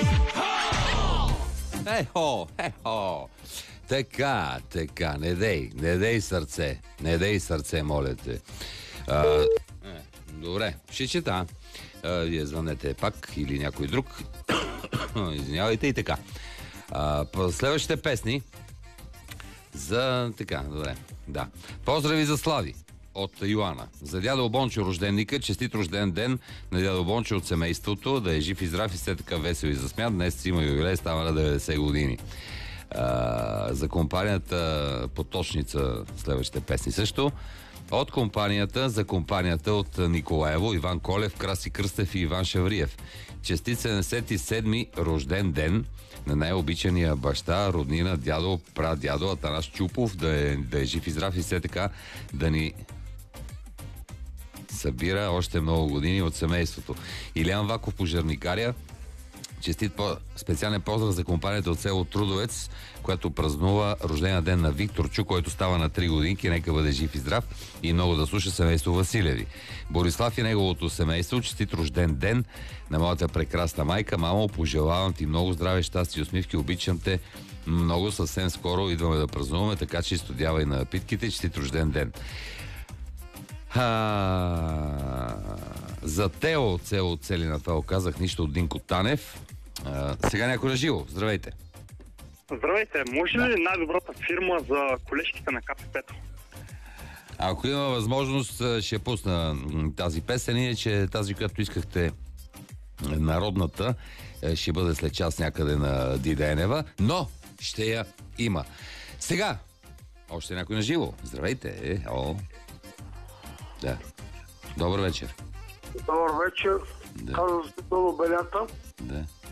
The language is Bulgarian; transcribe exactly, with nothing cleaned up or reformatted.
Ехо, ехо. Така, така, не дей, не дей сърце, не дей сърце, моля те. А, е, добре, ще чета. А, вие звънете пак или някой друг. Извинявайте и така. А, по следващите песни за... Така, добре, да. Поздрави за Слави от Йоана. За дядо Бончо рожденника, честит рожден ден на дядо Бончо от семейството, да е жив и здрав и все така весел и засмят. Днес има юбилей, става на деветдесет години. А, за компанията Поточница следващите песни също. От компанията, за компанията от Николаево, Иван Колев, Краси Кръстев и Иван Шавриев. Честит седемдесет и седми рожден ден на най-обичания баща, роднина, дядо, прадядо Атанас Чупов, да е, да е жив и здрав и все така да ни събира още много години от семейството. Илиан Ваков, пожарникаря. Честит по- специален поздрав за компанията от село Трудовец, която празнува рождения ден на Виктор Чу, който става на три годинки. Нека бъде жив и здрав и много да слуша семейство Василеви. Борислав и неговото семейство. Честит рожден ден на моята прекрасна майка. Мамо, пожелавам ти много здраве, щастие и усмивки. Обичам те много. Съвсем скоро идваме да празнуваме, така че изстудявай на напитките. Честит рожден ден. А... За Тео от село Целина, това казах, нищо от Динко Танев. А, сега някой на живо. Здравейте. Здравейте. Може Да. ли най-добрата фирма за колешките на КПП-то? Ако има възможност, ще пусна м, тази песен, иначе тази, която искахте, народната, е, ще бъде след час някъде на Дида Енева, но ще я има. Сега, още някой на живо. Здравейте. Е, о. Да. Добър вечер. Добър вечер. Да. Казвам се Тодо Белята. Да.